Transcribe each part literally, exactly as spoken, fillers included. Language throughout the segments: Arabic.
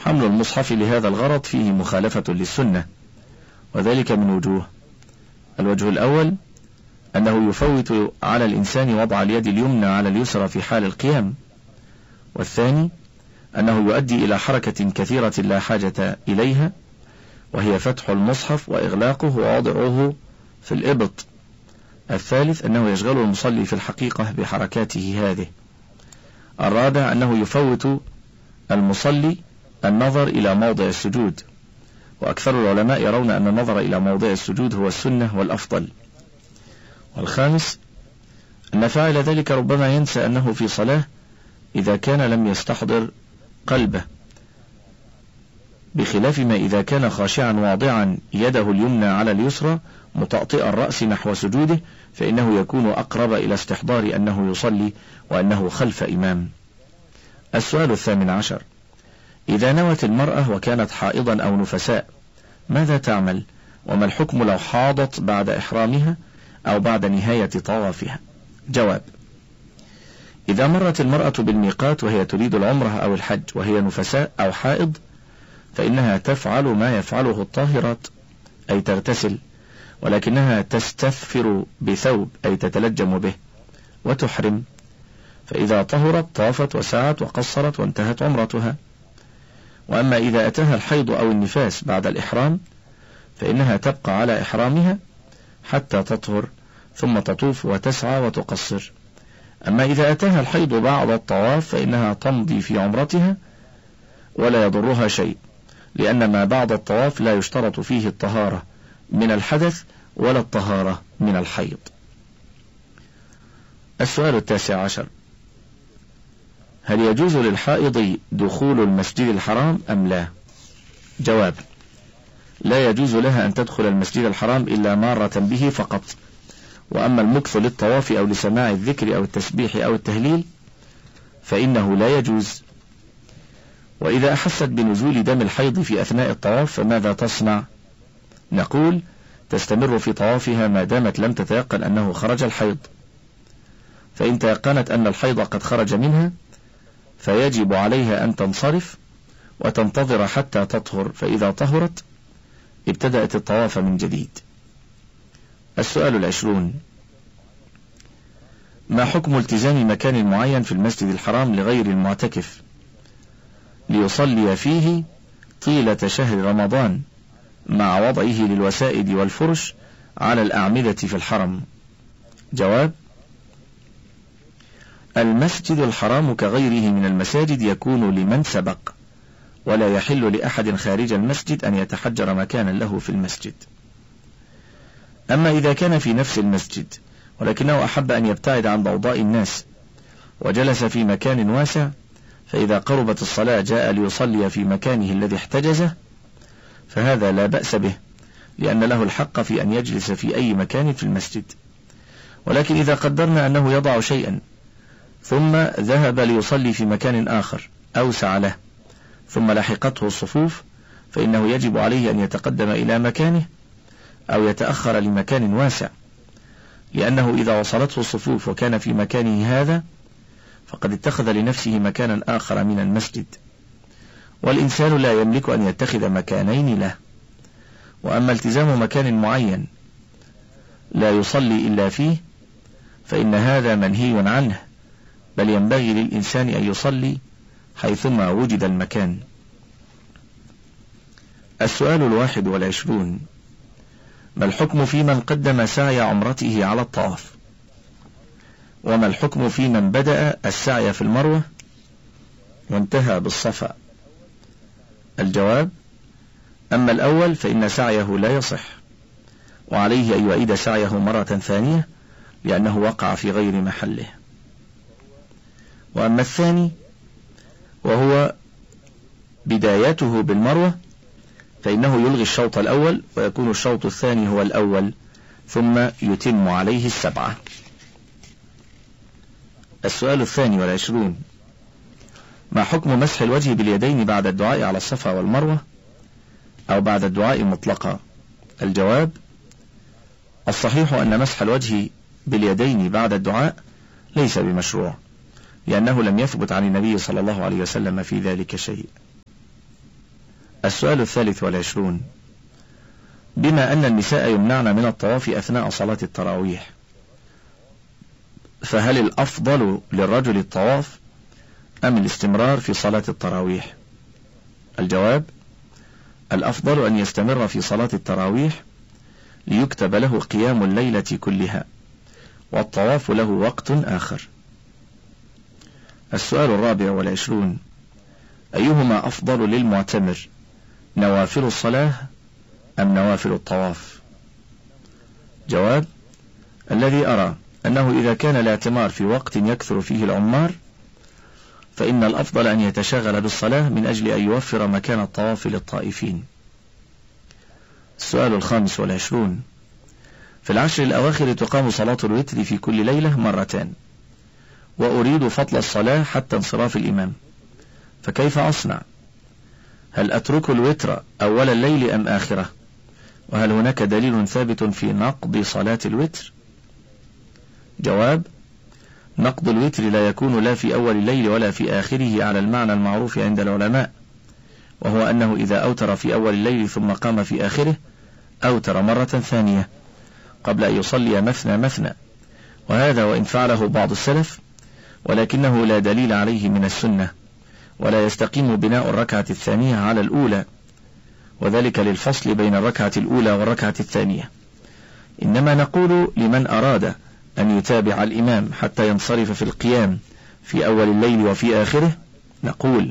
حمل المصحف لهذا الغرض فيه مخالفة للسنة، وذلك من وجوه. الوجه الأول أنه يفوت على الإنسان وضع اليد اليمنى على اليسرى في حال القيام، والثاني أنه يؤدي إلى حركة كثيرة لا حاجة إليها، وهي فتح المصحف وإغلاقه ووضعه في الإبط. الثالث أنه يشغل المصلي في الحقيقة بحركاته هذه. الرابع أنه يفوت المصلي النظر إلى موضع السجود، وأكثر العلماء يرون أن النظر إلى موضع السجود هو السنة والأفضل. والخامس أن فاعل ذلك ربما ينسى أنه في صلاة إذا كان لم يستحضر قلبه، بخلاف ما إذا كان خاشعا واضعا يده اليمنى على اليسرى مطأطئ الرأس نحو سجوده، فإنه يكون أقرب إلى استحضار أنه يصلي وأنه خلف إمام. السؤال الثامن عشر: إذا نوت المرأة وكانت حائضا أو نفساء ماذا تعمل؟ وما الحكم لو حاضت بعد إحرامها أو بعد نهاية طوافها؟ جواب: إذا مرت المرأة بالميقات وهي تريد العمرة أو الحج وهي نفساء أو حائض فإنها تفعل ما يفعله الطاهرات، أي تغتسل، ولكنها تستثفر بثوب أي تتلجم به وتحرم، فإذا طهرت طافت وسعت وقصرت وانتهت عمرتها. وأما إذا أتاها الحيض أو النفاس بعد الإحرام فإنها تبقى على إحرامها حتى تطهر ثم تطوف وتسعى وتقصر. أما إذا أتاها الحيض بعد الطواف فإنها تمضي في عمرتها ولا يضرها شيء، لأن ما بعد الطواف لا يشترط فيه الطهارة من الحدث ولا الطهارة من الحيض. السؤال التاسع عشر: هل يجوز للحائض دخول المسجد الحرام أم لا؟ جواب: لا يجوز لها أن تدخل المسجد الحرام إلا مارة به فقط، وأما المكث للطواف أو لسماع الذكر أو التسبيح أو التهليل فإنه لا يجوز. وإذا أحست بنزول دم الحيض في أثناء الطواف فماذا تصنع؟ نقول: تستمر في طوافها ما دامت لم تتيقن أنه خرج الحيض، فإن تيقنت أن الحيض قد خرج منها فيجب عليها أن تنصرف وتنتظر حتى تطهر، فإذا طهرت ابتدأت الطواف من جديد. السؤال العشرون: ما حكم التزام مكان معين في المسجد الحرام لغير المعتكف ليصلي فيه طيلة شهر رمضان مع وضعه للوسائد والفرش على الأعمدة في الحرم؟ جواب: المسجد الحرام كغيره من المساجد يكون لمن سبق، ولا يحل لأحد خارج المسجد أن يتحجر مكانا له في المسجد. أما إذا كان في نفس المسجد ولكنه أحب أن يبتعد عن ضوضاء الناس وجلس في مكان واسع، فإذا قربت الصلاة جاء ليصلي في مكانه الذي احتجزه فهذا لا بأس به، لأن له الحق في أن يجلس في أي مكان في المسجد. ولكن إذا قدرنا أنه يضع شيئا ثم ذهب ليصلي في مكان آخر أوسع له ثم لحقته الصفوف فإنه يجب عليه أن يتقدم إلى مكانه أو يتأخر لمكان واسع، لأنه إذا وصلته الصفوف وكان في مكانه هذا فقد اتخذ لنفسه مكانا آخر من المسجد، والإنسان لا يملك أن يتخذ مكانين له. وأما التزام مكان معين لا يصلي إلا فيه فإن هذا منهي عنه، بل ينبغي للإنسان أن يصلي حيثما وجد المكان. السؤال الواحد والعشرون: ما الحكم في من قدم سعي عمرته على الطواف؟ وما الحكم في من بدأ السعي في المروة وانتهى بالصفا؟ الجواب: أما الأول فإن سعيه لا يصح، وعليه أن يعيد سعيه مرة ثانية لأنه وقع في غير محله. وأما الثاني وهو بدايته بالمروة فإنه يلغي الشوط الأول ويكون الشوط الثاني هو الأول ثم يتم عليه السبعة. السؤال الثاني والعشرون: ما حكم مسح الوجه باليدين بعد الدعاء على الصفا والمروة أو بعد الدعاء مطلقا؟ الجواب: الصحيح أن مسح الوجه باليدين بعد الدعاء ليس بمشروع، لأنه لم يثبت عن النبي صلى الله عليه وسلم في ذلك شيء. السؤال الثالث والعشرون: بما أن النساء يمنعن من الطواف أثناء صلاة التراويح، فهل الأفضل للرجل الطواف أم الاستمرار في صلاة التراويح؟ الجواب: الأفضل أن يستمر في صلاة التراويح ليكتب له قيام الليلة كلها، والطواف له وقت آخر. السؤال الرابع والعشرون: أيهما أفضل للمعتمر، نوافل الصلاة أم نوافل الطواف؟ جواب: الذي أرى أنه إذا كان الاعتمار في وقت يكثر فيه العمار فإن الأفضل أن يتشغل بالصلاة من أجل أن يوفر مكان الطواف للطائفين. السؤال الخامس والعشرون: في العشر الأواخر تقام صلاة الوتر في كل ليلة مرتان، وأريد فضل الصلاة حتى انصراف الإمام، فكيف أصنع؟ هل أترك الوتر أول الليل أم آخره؟ وهل هناك دليل ثابت في نقض صلاة الوتر؟ جواب: نقض الوتر لا يكون لا في أول الليل ولا في آخره على المعنى المعروف عند العلماء، وهو أنه إذا أوتر في أول الليل ثم قام في آخره أوتر مرة ثانية قبل أن يصلي مثنى مثنى، وهذا وإن فعله بعض السلف ولكنه لا دليل عليه من السنة، ولا يستقيم بناء الركعة الثانية على الأولى، وذلك للفصل بين الركعة الأولى والركعة الثانية. إنما نقول لمن أراد أن يتابع الإمام حتى ينصرف في القيام في أول الليل وفي آخره، نقول: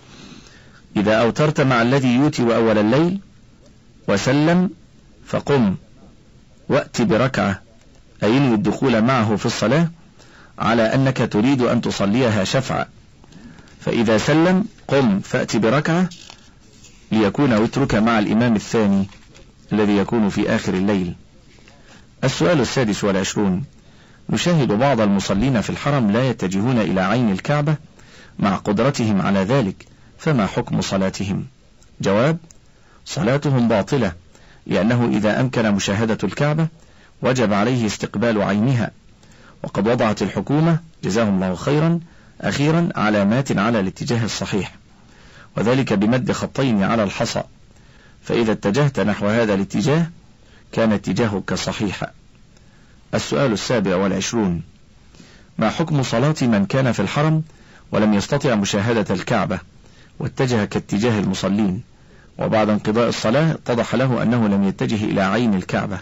إذا أوترت مع الذي يوتر أول الليل وسلم فقم وأت بركعة، أي انوي الدخول معه في الصلاة على أنك تريد أن تصليها شفعا، فإذا سلم قم فأت بركعة ليكون وترك مع الإمام الثاني الذي يكون في آخر الليل. السؤال السادس والعشرون: نشاهد بعض المصلين في الحرم لا يتجهون إلى عين الكعبة مع قدرتهم على ذلك، فما حكم صلاتهم؟ جواب: صلاتهم باطلة، لأنه إذا أمكن مشاهدة الكعبة وجب عليه استقبال عينها، وقد وضعت الحكومة جزاهم الله خيرا أخيرا علامات على الاتجاه الصحيح، وذلك بمد خطين على الحصى، فإذا اتجهت نحو هذا الاتجاه كان اتجاهك صحيحا. السؤال السابع والعشرون: ما حكم صلاة من كان في الحرم ولم يستطع مشاهدة الكعبة واتجه كاتجاه المصلين، وبعد انقضاء الصلاة اتضح له أنه لم يتجه إلى عين الكعبة،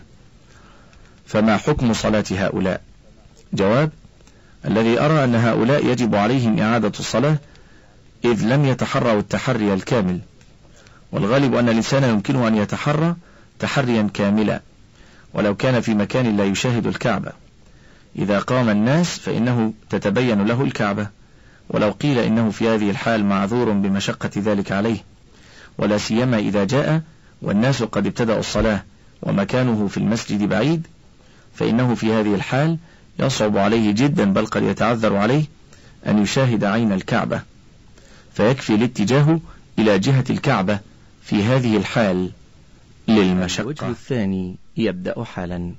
فما حكم صلاة هؤلاء؟ جواب: الذي أرى أن هؤلاء يجب عليهم إعادة الصلاة إذ لم يتحروا التحري الكامل، والغالب أن الإنسان يمكنه أن يتحرى تحريا كاملا ولو كان في مكان لا يشاهد الكعبة. إذا قام الناس فإنه تتبين له الكعبة، ولو قيل إنه في هذه الحال معذور بمشقة ذلك عليه، ولا سيما إذا جاء والناس قد ابتدأوا الصلاة ومكانه في المسجد بعيد، فإنه في هذه الحال يصعب عليه جدا بل قد يتعذر عليه أن يشاهد عين الكعبة، فيكفي الاتجاه إلى جهة الكعبة في هذه الحال للمشقة. الوجه الثاني يبدأ حالا.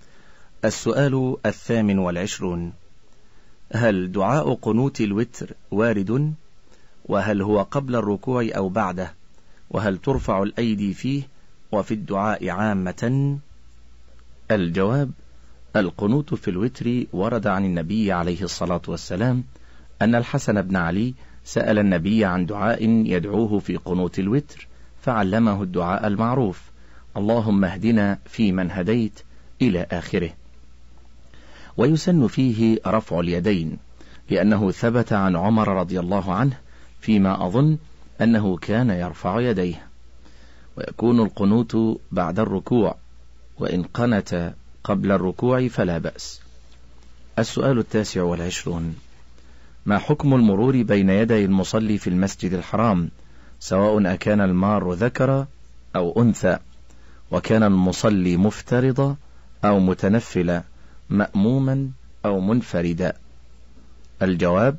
السؤال الثامن والعشرون: هل دعاء قنوت الوتر وارد؟ وهل هو قبل الركوع أو بعده؟ وهل ترفع الأيدي فيه وفي الدعاء عامة؟ الجواب: القنوت في الوتر ورد عن النبي عليه الصلاة والسلام أن الحسن بن علي سأل النبي عن دعاء يدعوه في قنوت الوتر فعلمه الدعاء المعروف: اللهم اهدنا فيمن هديت إلى آخره. ويسن فيه رفع اليدين، لأنه ثبت عن عمر رضي الله عنه فيما أظن أنه كان يرفع يديه. ويكون القنوت بعد الركوع، وإن قنت قبل الركوع فلا بأس. السؤال التاسع والعشرون: ما حكم المرور بين يدي المصلي في المسجد الحرام، سواء أكان المار ذكر أو أنثى، وكان المصلي مفترضا أو متنفلا، مأموما أو منفردا؟ الجواب: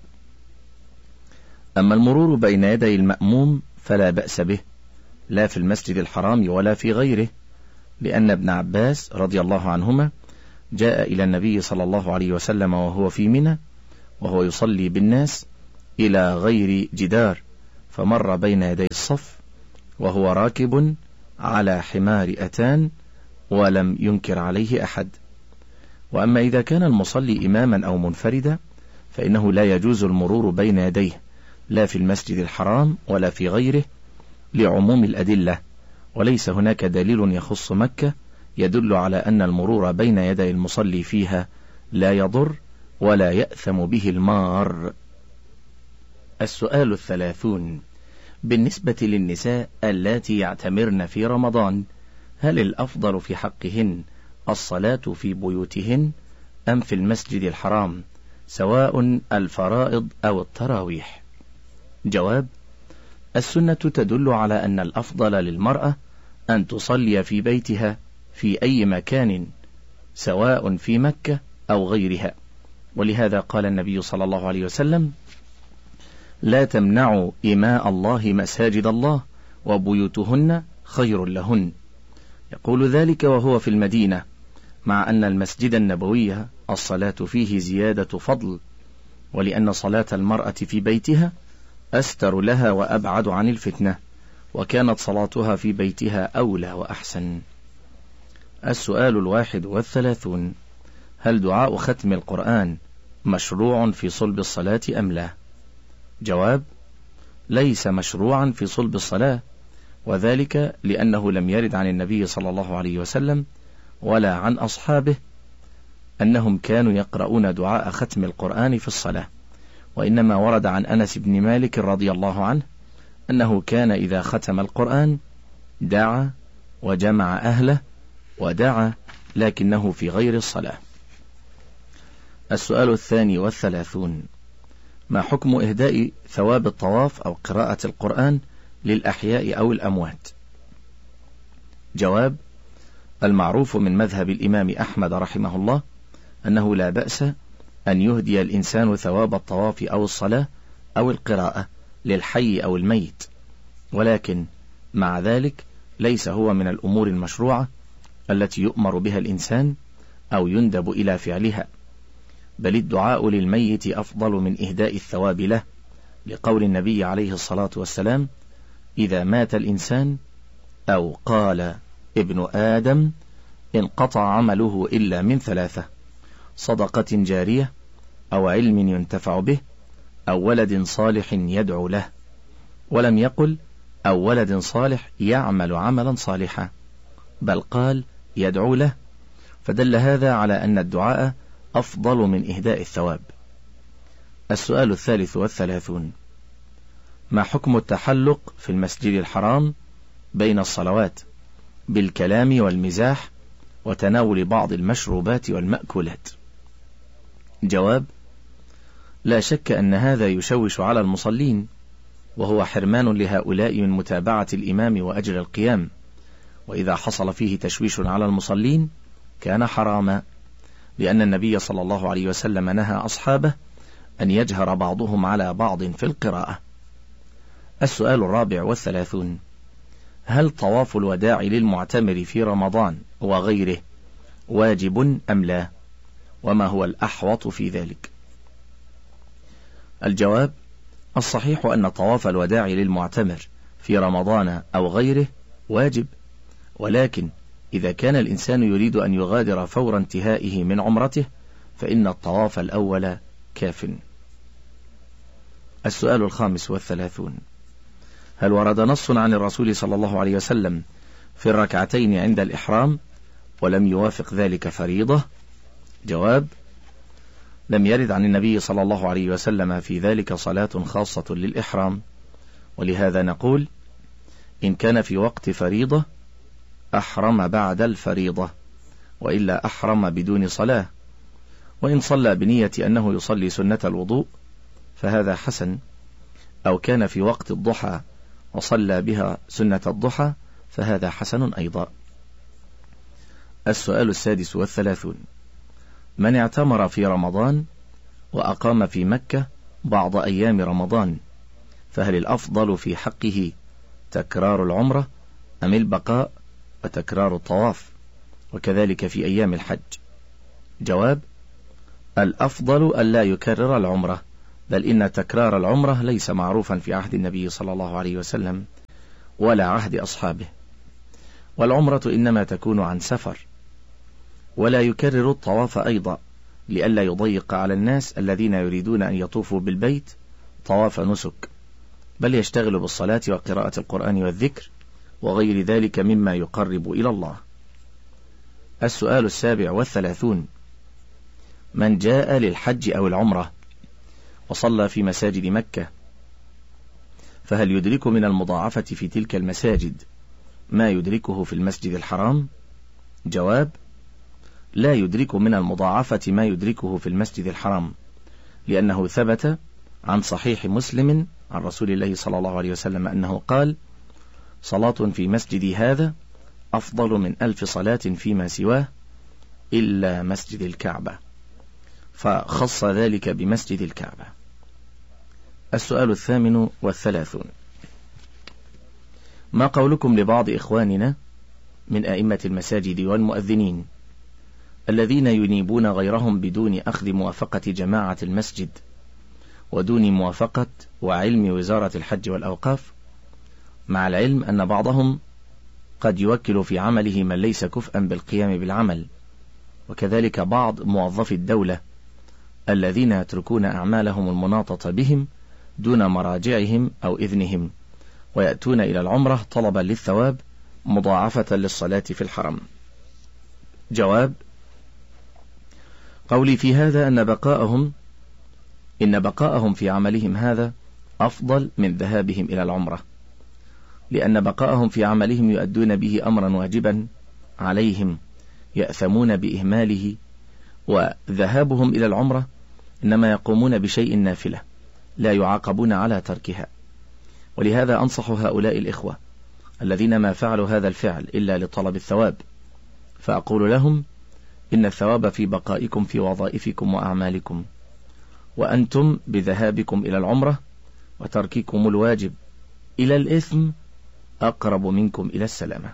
أما المرور بين يدي المأموم فلا بأس به، لا في المسجد الحرام ولا في غيره، لأن ابن عباس رضي الله عنهما جاء إلى النبي صلى الله عليه وسلم وهو في منى وهو يصلي بالناس إلى غير جدار، فمر بين يدي الصف وهو راكب على حمار أتان ولم ينكر عليه أحد. وأما إذا كان المصلي إماما أو منفردا فإنه لا يجوز المرور بين يديه لا في المسجد الحرام ولا في غيره لعموم الأدلة، وليس هناك دليل يخص مكة يدل على أن المرور بين يدي المصلي فيها لا يضر ولا يأثم به المار. السؤال الثلاثون: بالنسبة للنساء اللاتي يعتمرن في رمضان، هل الأفضل في حقهن الصلاة في بيوتهن أم في المسجد الحرام، سواء الفرائض أو التراويح؟ جواب: السنة تدل على أن الأفضل للمرأة أن تصلي في بيتها في أي مكان سواء في مكة أو غيرها، ولهذا قال النبي صلى الله عليه وسلم: لا تمنعوا إماء الله مساجد الله وبيوتهن خير لهن. يقول ذلك وهو في المدينة، مع أن المسجد النبوي الصلاة فيه زيادة فضل، ولأن صلاة المرأة في بيتها أستر لها وأبعد عن الفتنة، وكانت صلاتها في بيتها أولى وأحسن. السؤال الواحد والثلاثون: هل دعاء ختم القرآن مشروع في صلب الصلاة أم لا؟ جواب: ليس مشروعا في صلب الصلاة، وذلك لأنه لم يرد عن النبي صلى الله عليه وسلم ولا عن أصحابه أنهم كانوا يقرؤون دعاء ختم القرآن في الصلاة، وإنما ورد عن أنس بن مالك رضي الله عنه أنه كان إذا ختم القرآن دعا وجمع أهله ودعا، لكنه في غير الصلاة. السؤال الثاني والثلاثون: ما حكم إهداء ثواب الطواف أو قراءة القرآن للأحياء أو الأموات؟ جواب: المعروف من مذهب الإمام أحمد رحمه الله أنه لا بأس أن يهدي الإنسان ثواب الطواف أو الصلاة أو القراءة للحي أو الميت، ولكن مع ذلك ليس هو من الأمور المشروعة التي يؤمر بها الإنسان أو يندب إلى فعلها، بل الدعاء للميت أفضل من إهداء الثواب له، لقول النبي عليه الصلاة والسلام: إذا مات الإنسان أو قال ابن آدم انقطع عمله إلا من ثلاثة: صدقة جارية أو علم ينتفع به أو ولد صالح يدعو له، ولم يقل أو ولد صالح يعمل عملا صالحا، بل قال يدعو له، فدل هذا على أن الدعاء أفضل من إهداء الثواب. السؤال الثالث والثلاثون: ما حكم التحلق في المسجد الحرام بين الصلوات بالكلام والمزاح وتناول بعض المشروبات والمأكولات؟ جواب: لا شك أن هذا يشوش على المصلين، وهو حرمان لهؤلاء من متابعة الإمام وأجر القيام، وإذا حصل فيه تشويش على المصلين كان حراما، لأن النبي صلى الله عليه وسلم نهى أصحابه أن يجهر بعضهم على بعض في القراءة. السؤال الرابع والثلاثون: هل طواف الوداع للمعتمر في رمضان وغيره واجب أم لا؟ وما هو الأحوط في ذلك؟ الجواب: الصحيح أن طواف الوداع للمعتمر في رمضان أو غيره واجب، ولكن إذا كان الإنسان يريد أن يغادر فور انتهائه من عمرته فإن الطواف الأول كاف. السؤال الخامس والثلاثون: هل ورد نص عن الرسول صلى الله عليه وسلم في الركعتين عند الإحرام ولم يوافق ذلك فريضة؟ جواب: لم يرد عن النبي صلى الله عليه وسلم في ذلك صلاة خاصة للإحرام، ولهذا نقول إن كان في وقت فريضة أحرم بعد الفريضة، وإلا أحرم بدون صلاة، وإن صلى بنية أنه يصلي سنة الوضوء فهذا حسن، أو كان في وقت الضحى وصلى بها سنة الضحى فهذا حسن أيضا. السؤال السادس والثلاثون: من اعتمر في رمضان وأقام في مكة بعض أيام رمضان فهل الأفضل في حقه تكرار العمرة أم البقاء وتكرار الطواف، وكذلك في أيام الحج؟ جواب: الأفضل ألا يكرر العمرة، بل إن تكرار العمرة ليس معروفا في عهد النبي صلى الله عليه وسلم، ولا عهد أصحابه. والعمرة إنما تكون عن سفر، ولا يكرر الطواف أيضا لئلا يضيق على الناس الذين يريدون أن يطوفوا بالبيت طواف نسك، بل يشتغل بالصلاة وقراءة القرآن والذكر وغير ذلك مما يقرب إلى الله. السؤال السابع والثلاثون: من جاء للحج أو العمرة وصلى في مساجد مكة فهل يدرك من المضاعفة في تلك المساجد ما يدركه في المسجد الحرام؟ جواب: لا يدرك من المضاعفة ما يدركه في المسجد الحرام، لأنه ثبت عن صحيح مسلم عن رسول الله صلى الله عليه وسلم أنه قال: صلاة في مسجدي هذا أفضل من ألف صلاة فيما سواه إلا مسجد الكعبة، فخص ذلك بمسجد الكعبة. السؤال الثامن والثلاثون: ما قولكم لبعض إخواننا من أئمة المساجد والمؤذنين الذين ينيبون غيرهم بدون أخذ موافقة جماعة المسجد ودون موافقة وعلم وزارة الحج والأوقاف، مع العلم أن بعضهم قد يوكل في عمله من ليس كفءا بالقيام بالعمل، وكذلك بعض موظفي الدولة الذين يتركون أعمالهم المناطة بهم دون مراجعهم أو إذنهم، ويأتون إلى العمرة طلبا للثواب مضاعفة للصلاة في الحرم؟ جواب: قولي في هذا أن بقاءهم إن بقاءهم في عملهم هذا أفضل من ذهابهم إلى العمرة، لأن بقاءهم في عملهم يؤدون به أمرا واجبا عليهم يأثمون بإهماله، وذهابهم إلى العمرة إنما يقومون بشيء نافلة لا يعاقبون على تركها. ولهذا أنصح هؤلاء الإخوة الذين ما فعلوا هذا الفعل إلا لطلب الثواب، فأقول لهم: إن الثواب في بقائكم في وظائفكم وأعمالكم، وأنتم بذهابكم إلى العمرة وترككم الواجب إلى الإثم أقرب منكم إلى السلامة.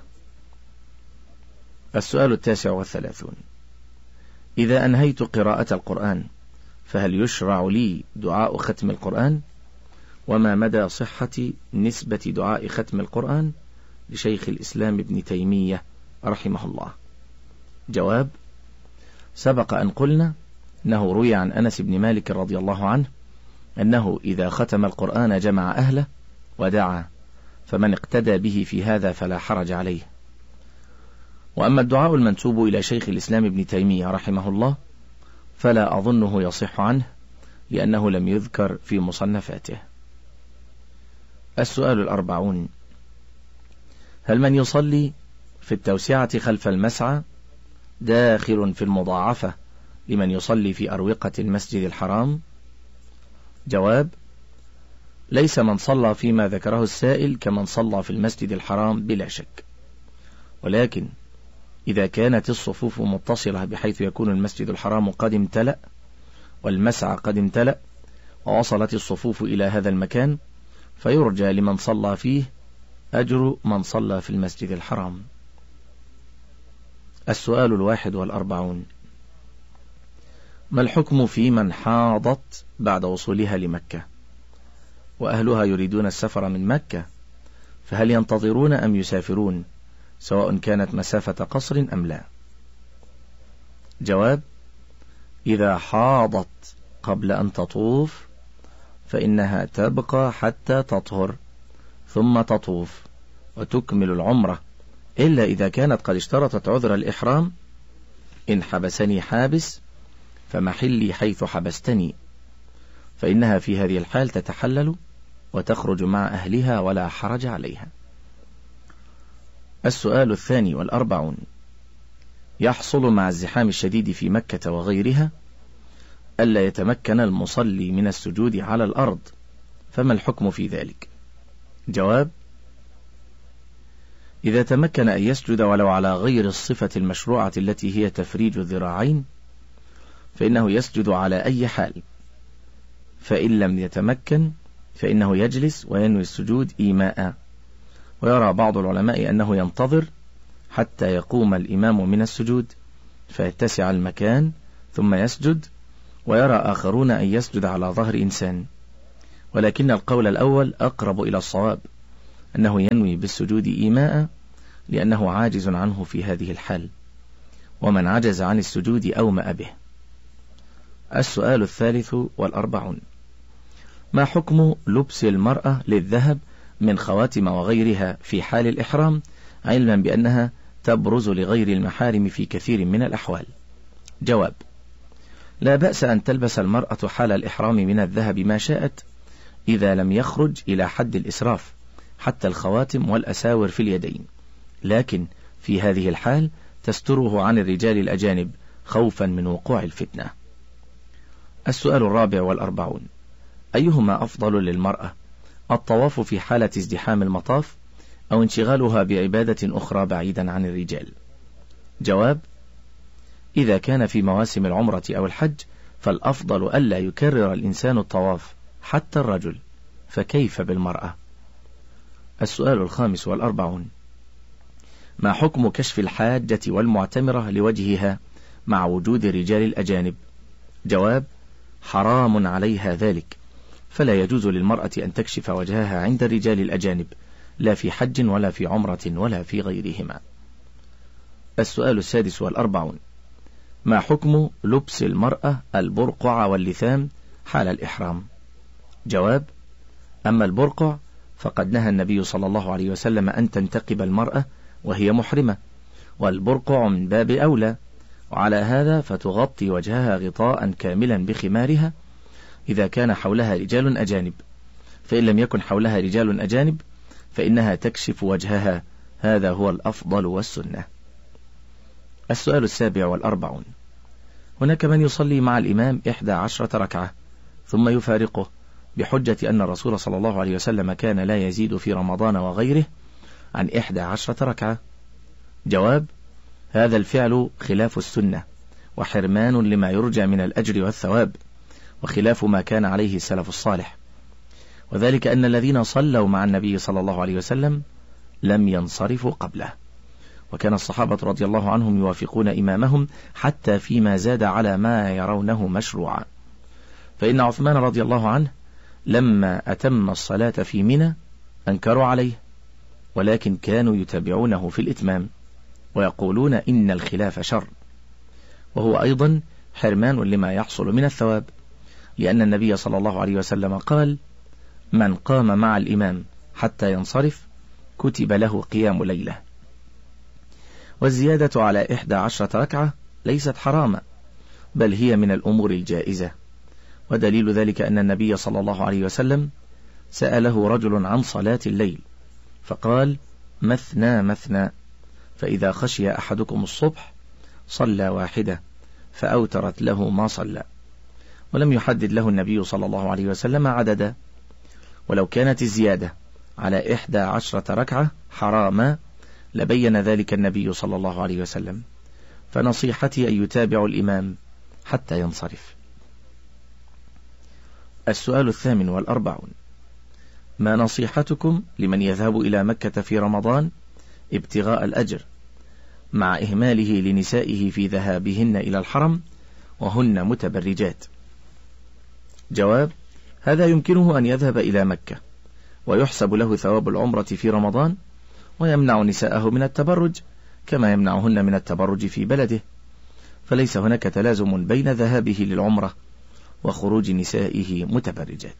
السؤال التاسع والثلاثون: إذا أنهيت قراءة القرآن فهل يشرع لي دعاء ختم القرآن؟ وما مدى صحة نسبة دعاء ختم القرآن لشيخ الإسلام ابن تيمية رحمه الله؟ جواب: سبق أن قلنا أنه روي عن أنس بن مالك رضي الله عنه أنه إذا ختم القرآن جمع أهله ودعا، فمن اقتدى به في هذا فلا حرج عليه. وأما الدعاء المنسوب إلى شيخ الإسلام ابن تيمية رحمه الله فلا أظنه يصح عنه، لأنه لم يذكر في مصنفاته. السؤال الأربعون: هل من يصلي في التوسعة خلف المسعى داخل في المضاعفة لمن يصلي في أروقة المسجد الحرام؟ جواب: ليس من صلى فيما ذكره السائل كمن صلى في المسجد الحرام بلا شك، ولكن إذا كانت الصفوف متصلة بحيث يكون المسجد الحرام قد امتلأ والمسعى قد امتلأ ووصلت الصفوف إلى هذا المكان، فيرجى لمن صلى فيه أجر من صلى في المسجد الحرام. السؤال الواحد والأربعون: ما الحكم في من حاضت بعد وصولها لمكة وأهلها يريدون السفر من مكة، فهل ينتظرون أم يسافرون، سواء كانت مسافة قصر أم لا؟ جواب: إذا حاضت قبل أن تطوف فإنها تبقى حتى تطهر ثم تطوف وتكمل العمرة، إلا إذا كانت قد اشترطت عذر الإحرام: إن حبسني حابس فمحلي حيث حبستني، فإنها في هذه الحال تتحلل وتخرج مع أهلها ولا حرج عليها. السؤال الثاني والأربعون: يحصل مع الزحام الشديد في مكة وغيرها ألا يتمكن المصلي من السجود على الأرض، فما الحكم في ذلك؟ جواب: إذا تمكن أن يسجد ولو على غير الصفة المشروعة التي هي تفريج الذراعين فإنه يسجد على أي حال، فإن لم يتمكن فإنه يجلس وينوي السجود إيماء. ويرى بعض العلماء أنه ينتظر حتى يقوم الإمام من السجود فيتسع المكان ثم يسجد، ويرى آخرون أن يسجد على ظهر إنسان، ولكن القول الأول أقرب إلى الصواب، أنه ينوي بالسجود إيماء لأنه عاجز عنه في هذه الحال، ومن عجز عن السجود أومأ به. السؤال الثالث والأربعون: ما حكم لبس المرأة للذهب من خواتم وغيرها في حال الإحرام، علما بأنها تبرز لغير المحارم في كثير من الأحوال؟ جواب: لا بأس أن تلبس المرأة حال الإحرام من الذهب ما شاءت، إذا لم يخرج إلى حد الإسراف، حتى الخواتم والأساور في اليدين، لكن في هذه الحال تستره عن الرجال الأجانب خوفا من وقوع الفتنة. السؤال الرابع والأربعون: أيهما أفضل للمرأة، الطواف في حالة ازدحام المطاف أو انشغالها بعبادة أخرى بعيدا عن الرجال؟ جواب: إذا كان في مواسم العمرة أو الحج فالأفضل ألا يكرر الإنسان الطواف حتى الرجل، فكيف بالمرأة؟ السؤال الخامس والأربعون: ما حكم كشف الحاجة والمعتمرة لوجهها مع وجود الرجال الأجانب؟ جواب: حرام عليها ذلك، فلا يجوز للمرأة أن تكشف وجهها عند الرجال الأجانب، لا في حج ولا في عمرة ولا في غيرهما. السؤال السادس والأربعون: ما حكم لبس المرأة البرقع واللثام حال الإحرام؟ جواب: أما البرقع فقد نهى النبي صلى الله عليه وسلم أن تنتقب المرأة وهي محرمة، والبرقع من باب أولى، وعلى هذا فتغطي وجهها غطاء كاملا بخمارها إذا كان حولها رجال أجانب، فإن لم يكن حولها رجال أجانب فإنها تكشف وجهها، هذا هو الأفضل والسنة. السؤال السابع والأربعون: هناك من يصلي مع الإمام إحدى عشرة ركعة ثم يفارقه بحجة أن الرسول صلى الله عليه وسلم كان لا يزيد في رمضان وغيره عن إحدى عشرة ركعة. جواب: هذا الفعل خلاف السنة، وحرمان لما يرجى من الأجر والثواب، وخلاف ما كان عليه السلف الصالح، وذلك أن الذين صلوا مع النبي صلى الله عليه وسلم لم ينصرفوا قبله، وكان الصحابة رضي الله عنهم يوافقون إمامهم حتى فيما زاد على ما يرونه مشروعا، فإن عثمان رضي الله عنه لما أتم الصلاة في منى أنكروا عليه، ولكن كانوا يتابعونه في الإتمام ويقولون إن الخلاف شر، وهو أيضا حرمان لما يحصل من الثواب، لأن النبي صلى الله عليه وسلم قال: من قام مع الإمام حتى ينصرف كتب له قيام ليلة. والزيادة على إحدى عشرة ركعة ليست حراما، بل هي من الأمور الجائزة، ودليل ذلك أن النبي صلى الله عليه وسلم سأله رجل عن صلاة الليل فقال: مثنى مثنى، فإذا خشي أحدكم الصبح صلى واحدة فأوترت له ما صلى، ولم يحدد له النبي صلى الله عليه وسلم عددا. ولو كانت الزيادة على إحدى عشرة ركعة حراما لبين ذلك النبي صلى الله عليه وسلم، فنصيحتي أن يتابع الإمام حتى ينصرف. السؤال الثامن والأربعون: ما نصيحتكم لمن يذهب إلى مكة في رمضان ابتغاء الأجر مع إهماله لنسائه في ذهابهن إلى الحرم وهن متبرجات؟ جواب: هذا يمكنه أن يذهب إلى مكة ويحسب له ثواب العمرة في رمضان، ويمنع نساءه من التبرج كما يمنعهن من التبرج في بلده، فليس هناك تلازم بين ذهابه للعمرة وخروج نسائه متبرجات.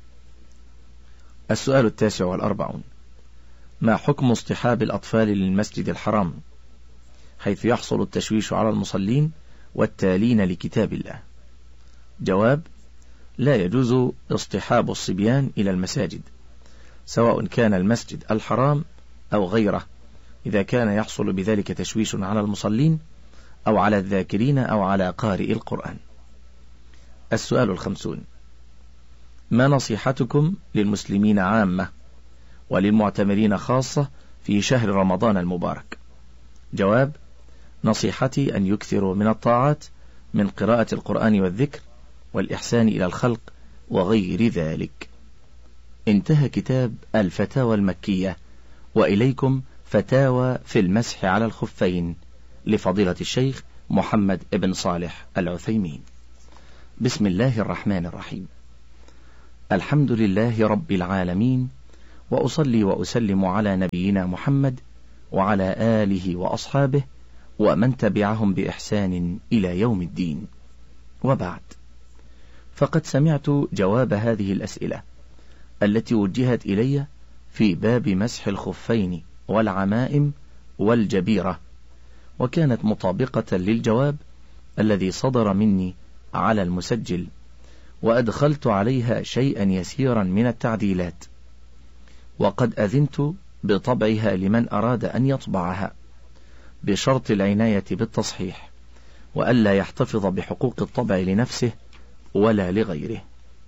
السؤال التاسع والأربعون: ما حكم اصطحاب الأطفال للمسجد الحرام حيث يحصل التشويش على المصلين والتالين لكتاب الله؟ جواب: لا يجوز اصطحاب الصبيان إلى المساجد، سواء كان المسجد الحرام أو غيره، إذا كان يحصل بذلك تشويش على المصلين أو على الذاكرين أو على قارئ القرآن. السؤال الخمسون: ما نصيحتكم للمسلمين عامة وللمعتمرين خاصة في شهر رمضان المبارك؟ جواب: نصيحتي أن يكثروا من الطاعات من قراءة القرآن والذكر والإحسان إلى الخلق وغير ذلك. انتهى كتاب الفتاوى المكية، وإليكم فتاوى في المسح على الخفين لفضيلة الشيخ محمد ابن صالح العثيمين. بسم الله الرحمن الرحيم. الحمد لله رب العالمين، وأصلي وأسلم على نبينا محمد وعلى آله وأصحابه ومن تبعهم بإحسان إلى يوم الدين، وبعد. فقد سمعت جواب هذه الأسئلة التي وجهت إلي في باب مسح الخفين والعمائم والجبيرة، وكانت مطابقة للجواب الذي صدر مني على المسجل، وأدخلت عليها شيئا يسيرا من التعديلات، وقد أذنت بطبعها لمن أراد أن يطبعها، بشرط العناية بالتصحيح، وألا يحتفظ بحقوق الطبع لنفسه ولا لغيره.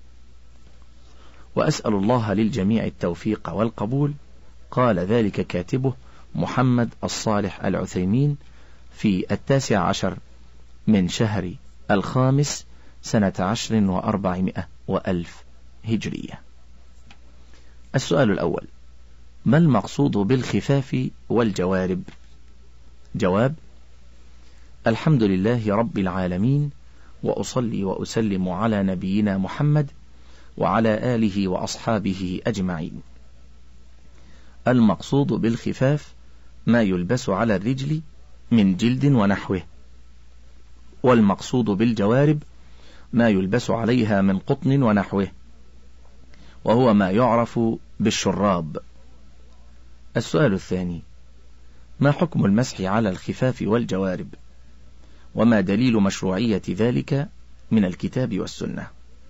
وأسأل الله للجميع التوفيق والقبول. قال ذلك كاتبه محمد الصالح العثيمين في التاسع عشر من شهر الخامس سنة عشر وأربعمائة وألف هجرية. السؤال الأول: ما المقصود بالخفاف والجوارب؟ جواب: الحمد لله رب العالمين، وأصلي وأسلم على نبينا محمد وعلى آله وأصحابه أجمعين. المقصود بالخفاف ما يلبس على الرجل من جلد ونحوه، والمقصود بالجوارب ما يلبس عليها من قطن ونحوه، وهو ما يعرف بالشراب. السؤال الثاني: ما حكم المسح على الخفاف والجوارب؟ وما دليل مشروعية ذلك من الكتاب والسنة؟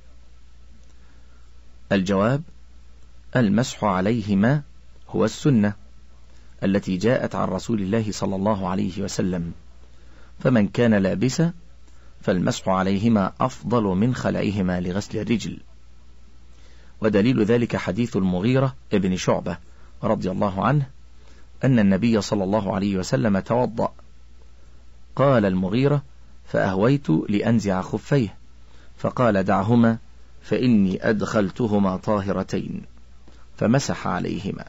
الجواب: المسح عليهما هو السنة التي جاءت عن رسول الله صلى الله عليه وسلم، فمن كان لابسا فالمسح عليهما أفضل من خلعهما لغسل الرجل. ودليل ذلك حديث المغيرة ابن شعبة رضي الله عنه أن النبي صلى الله عليه وسلم توضأ. قال المغيرة: فأهويت لأنزع خفيه، فقال: دعهما فإني أدخلتهما طاهرتين، فمسح عليهما.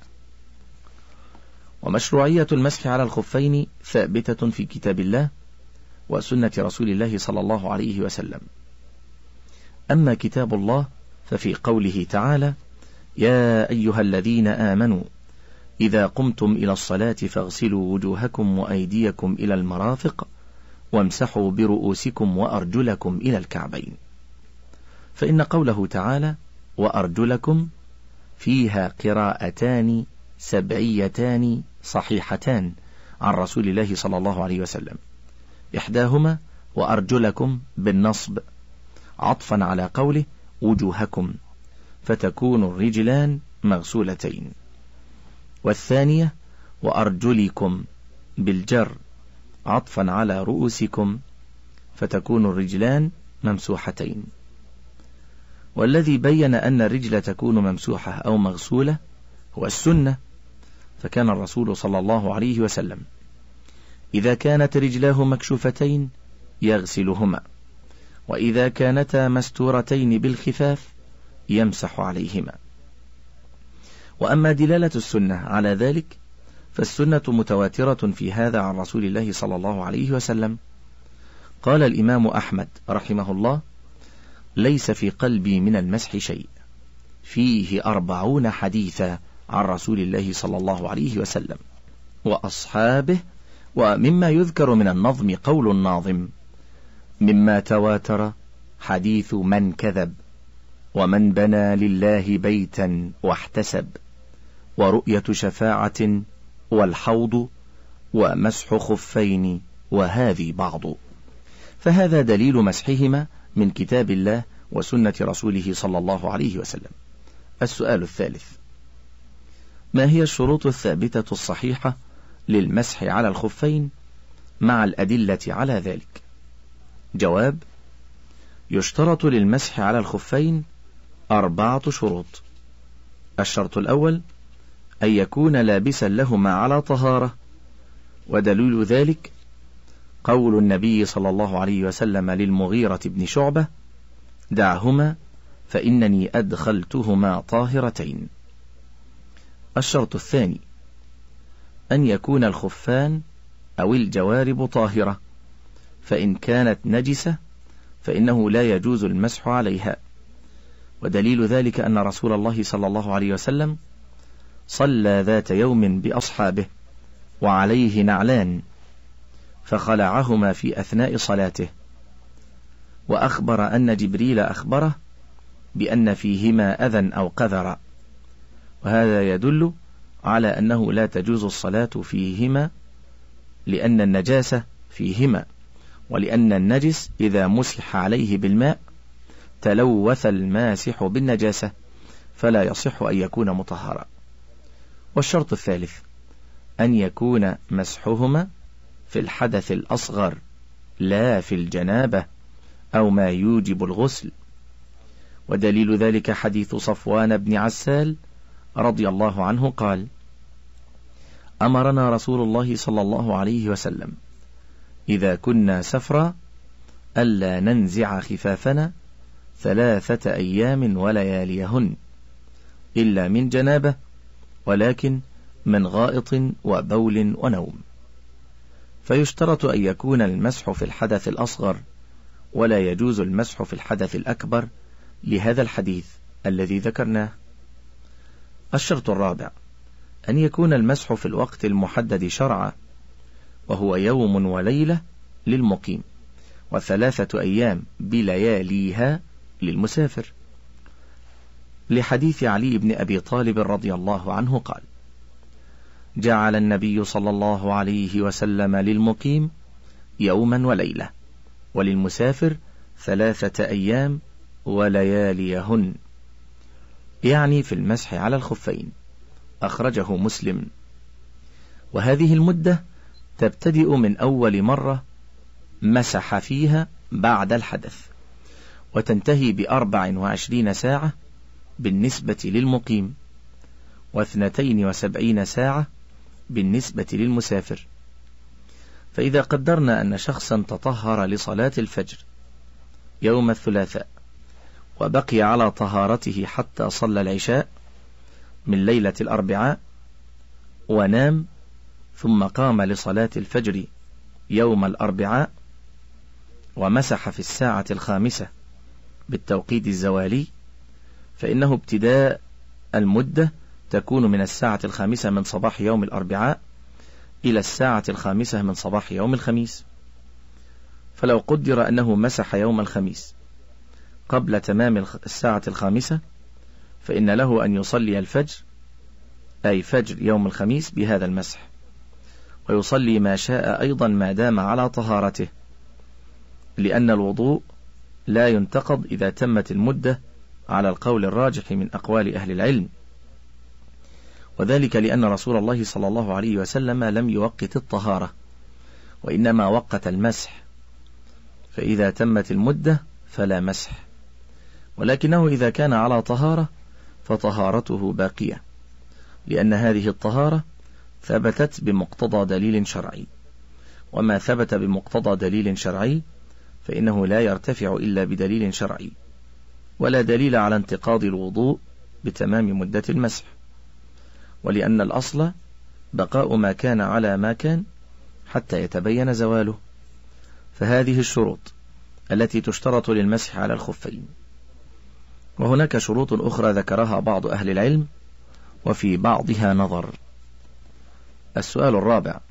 ومشروعية المسح على الخفين ثابتة في كتاب الله وسنة رسول الله صلى الله عليه وسلم. أما كتاب الله ففي قوله تعالى: يا أيها الذين آمنوا إذا قمتم إلى الصلاة فاغسلوا وجوهكم وأيديكم إلى المرافق وامسحوا برؤوسكم وأرجلكم إلى الكعبين. فإن قوله تعالى وأرجلكم فيها قراءتان سبعيتان صحيحتان عن رسول الله صلى الله عليه وسلم، إحداهما وأرجلكم بالنصب عطفا على قوله وجوهكم، فتكون الرجلان مغسولتين، والثانية وأرجلكم بالجر عطفا على رؤوسكم، فتكون الرجلان ممسوحتين. والذي بين أن الرجل تكون ممسوحة أو مغسولة هو السنة، فكان الرسول صلى الله عليه وسلم إذا كانت رجلاه مكشوفتين يغسلهما، وإذا كانتا مستورتين بالخفاف يمسح عليهما. وأما دلالة السنة على ذلك فالسنة متواترة في هذا عن رسول الله صلى الله عليه وسلم. قال الإمام أحمد رحمه الله: ليس في قلبي من المسح شيء، فيه أربعون حديثا عن رسول الله صلى الله عليه وسلم وأصحابه. ومما يذكر من النظم قول الناظم: مما تواتر حديث من كذب، ومن بنى لله بيتا واحتسب، ورؤية شفاعة، والحوض، ومسح خفين، وهذه بعض. فهذا دليل مسحهما من كتاب الله وسنة رسوله صلى الله عليه وسلم. السؤال الثالث: ما هي الشروط الثابتة الصحيحة للمسح على الخفين مع الأدلة على ذلك؟ جواب: يشترط للمسح على الخفين أربعة شروط. الشرط الأول أن يكون لابسا لهما على طهارة، ودليل ذلك قول النبي صلى الله عليه وسلم للمغيرة بن شعبة: دعهما فإنني أدخلتهما طاهرتين. الشرط الثاني أن يكون الخفان أو الجوارب طاهرة، فإن كانت نجسة فإنه لا يجوز المسح عليها، ودليل ذلك أن رسول الله صلى الله عليه وسلم صلى ذات يوم بأصحابه وعليه نعلان، فخلعهما في أثناء صلاته، وأخبر أن جبريل أخبره بأن فيهما أذى أو قذر، وهذا يدل على أنه لا تجوز الصلاة فيهما، لأن النجاسة فيهما، ولأن النجس إذا مسح عليه بالماء تلوث الماسح بالنجاسة، فلا يصح أن يكون مطهرا. والشرط الثالث أن يكون مسحهما في الحدث الأصغر لا في الجنابة أو ما يوجب الغسل، ودليل ذلك حديث صفوان بن عسال رضي الله عنه قال: أمرنا رسول الله صلى الله عليه وسلم إذا كنا سفرا ألا ننزع خفافنا ثلاثة أيام ولياليهن إلا من جنابة، ولكن من غائط وبول ونوم. فيشترط أن يكون المسح في الحدث الأصغر، ولا يجوز المسح في الحدث الأكبر لهذا الحديث الذي ذكرناه. الشرط الرابع أن يكون المسح في الوقت المحدد شرعا، وهو يوم وليلة للمقيم، وثلاثة أيام بلياليها للمسافر، لحديث علي بن أبي طالب رضي الله عنه قال: جعل النبي صلى الله عليه وسلم للمقيم يوما وليلة، وللمسافر ثلاثة أيام ولياليهن، يعني في المسح على الخفين. أخرجه مسلم. وهذه المدة تبتدئ من أول مرة مسح فيها بعد الحدث، وتنتهي بأربع وعشرين ساعة بالنسبة للمقيم، واثنتين وسبعين ساعة بالنسبة للمسافر. فإذا قدرنا أن شخصا تطهر لصلاة الفجر يوم الثلاثاء وبقي على طهارته حتى صلى العشاء من ليلة الأربعاء ونام، ثم قام لصلاة الفجر يوم الأربعاء ومسح في الساعة الخامسة بالتوقيت الزوالي، فإنه ابتداء المدة تكون من الساعة الخامسة من صباح يوم الأربعاء إلى الساعة الخامسة من صباح يوم الخميس. فلو قدر أنه مسح يوم الخميس قبل تمام الساعة الخامسة، فإن له أن يصلي الفجر، أي فجر يوم الخميس، بهذا المسح، ويصلي ما شاء أيضا ما دام على طهارته، لأن الوضوء لا ينتقض إذا تمت المدة على القول الراجح من أقوال أهل العلم، وذلك لأن رسول الله صلى الله عليه وسلم لم يوقت الطهارة، وإنما وقت المسح، فإذا تمت المدة فلا مسح، ولكنه إذا كان على طهارة فطهارته باقية، لأن هذه الطهارة ثبتت بمقتضى دليل شرعي، وما ثبت بمقتضى دليل شرعي فإنه لا يرتفع إلا بدليل شرعي، ولا دليل على انتقاض الوضوء بتمام مدة المسح، ولأن الأصل بقاء ما كان على ما كان حتى يتبين زواله. فهذه الشروط التي تشترط للمسح على الخفين. وهناك شروط أخرى ذكرها بعض أهل العلم وفي بعضها نظر. السؤال الرابع: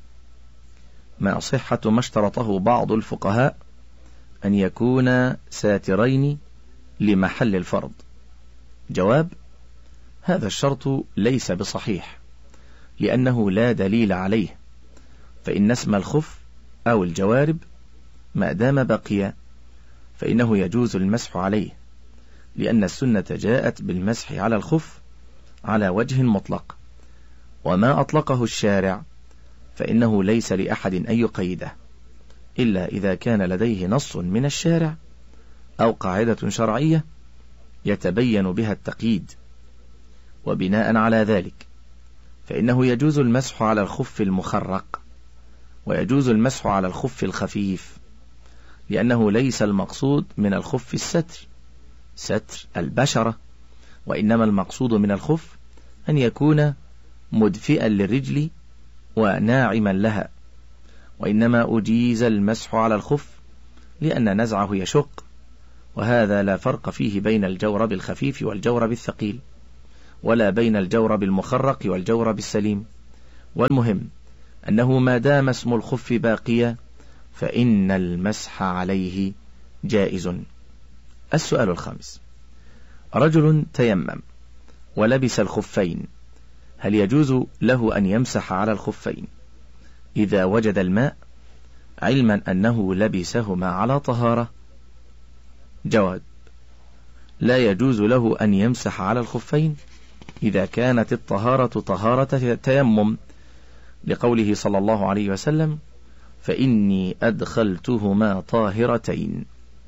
ما صحة ما اشترطه بعض الفقهاء أن يكون ساترين لمحل الفرض؟ جواب: هذا الشرط ليس بصحيح، لأنه لا دليل عليه، فإن اسم الخف أو الجوارب ما دام بقيا فإنه يجوز المسح عليه، لأن السنة جاءت بالمسح على الخف على وجه مطلق، وما أطلقه الشارع فإنه ليس لأحد أن يقيده، إلا إذا كان لديه نص من الشارع أو قاعدة شرعية يتبين بها التقييد. وبناء على ذلك فإنه يجوز المسح على الخف المخرق، ويجوز المسح على الخف الخفيف، لأنه ليس المقصود من الخف الستر ستر البشرة، وإنما المقصود من الخف أن يكون مدفئا للرجل وناعما لها، وإنما أجيز المسح على الخف لأن نزعه يشق، وهذا لا فرق فيه بين الجورب الخفيف والجورب الثقيل، ولا بين الجورب المخرق والجورب السليم. والمهم أنه ما دام اسم الخف باقيا فإن المسح عليه جائز. السؤال الخامس: رجل تيمم ولبس الخفين، هل يجوز له أن يمسح على الخفين إذا وجد الماء علما أنه لبسهما على طهارة؟ جواب: لا يجوز له أن يمسح على الخفين إذا كانت الطهارة طهارة تيمم، لقوله صلى الله عليه وسلم: فإني أدخلتهما طاهرتين.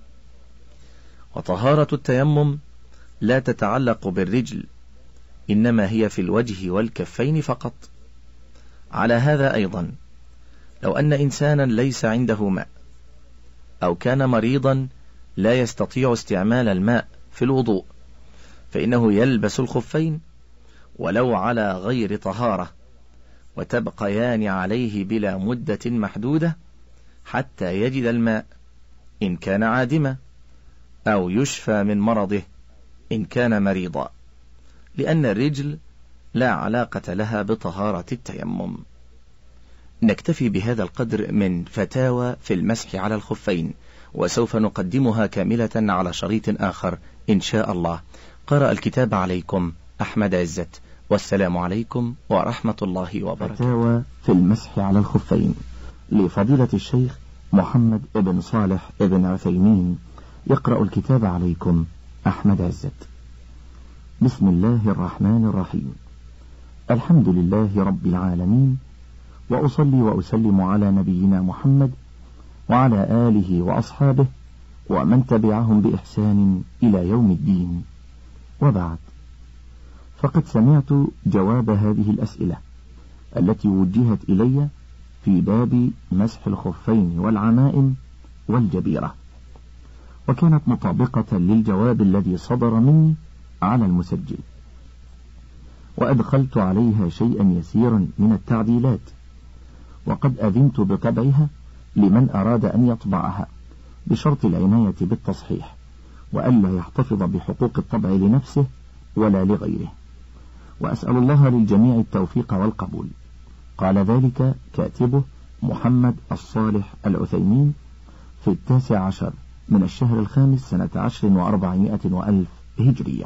وطهارة التيمم لا تتعلق بالرجل، إنما هي في الوجه والكفين فقط. على هذا أيضا لو أن إنسانا ليس عنده ماء أو كان مريضا لا يستطيع استعمال الماء في الوضوء، فإنه يلبس الخفين ولو على غير طهارة، وتبقيان عليه بلا مدة محدودة حتى يجد الماء إن كان عادما، أو يشفى من مرضه إن كان مريضا، لأن الرجل لا علاقة لها بطهارة التيمم. نكتفي بهذا القدر من فتاوى في المسح على الخفين، وسوف نقدمها كاملة على شريط آخر إن شاء الله. قرأ الكتاب عليكم أحمد عزت، والسلام عليكم ورحمة الله وبركاته. فتاوى في المسح على الخفين لفضيلة الشيخ محمد بن صالح بن عثيمين. يقرأ الكتاب عليكم أحمد عزت. بسم الله الرحمن الرحيم. الحمد لله رب العالمين، وأصلي وأسلم على نبينا محمد وعلى آله وأصحابه ومن تبعهم بإحسان إلى يوم الدين، وبعد. فقد سمعت جواب هذه الأسئلة التي وجهت إلي في باب مسح الخفين والعمائم والجبيرة، وكانت مطابقة للجواب الذي صدر مني على المسجل، وأدخلت عليها شيئا يسيرا من التعديلات، وقد أذنت بطبعها لمن أراد أن يطبعها بشرط العناية بالتصحيح، وألا يحتفظ بحقوق الطبع لنفسه ولا لغيره، وأسأل الله للجميع التوفيق والقبول. قال ذلك كاتبه محمد الصالح العثيمين في التاسع عشر من الشهر الخامس سنة عشر وأربعمائة وألف هجرية.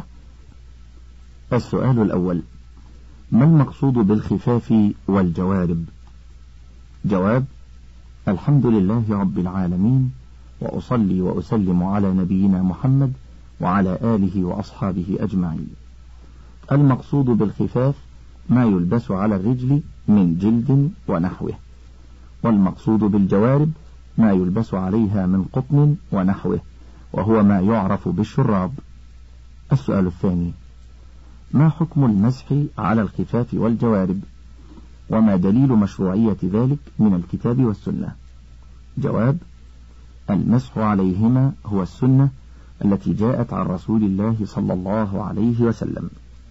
السؤال الأول: ما المقصود بالخفاف والجوارب؟ جواب: الحمد لله رب العالمين، وأصلي وأسلم على نبينا محمد وعلى آله وأصحابه أجمعين. المقصود بالخفاف ما يلبس على الرجل من جلد ونحوه، والمقصود بالجوارب ما يلبس عليها من قطن ونحوه، وهو ما يعرف بالشراب. السؤال الثاني: ما حكم المسح على الخفاف والجوارب، وما دليل مشروعية ذلك من الكتاب والسنة؟ جواب: المسح عليهما هو السنة التي جاءت عن رسول الله صلى الله عليه وسلم،